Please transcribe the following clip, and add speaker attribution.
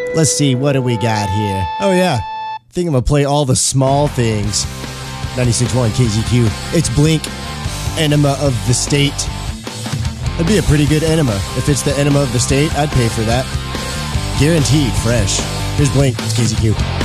Speaker 1: Let's see, what do we got here? Oh, yeah. I think I'm going to play all the small things. 96.1 KZQ. It's Blink, Enema of the State. That'd be a pretty good enema. If it's the enema of the state, I'd pay for that. Guaranteed fresh. Here's Blink. It's KZQ.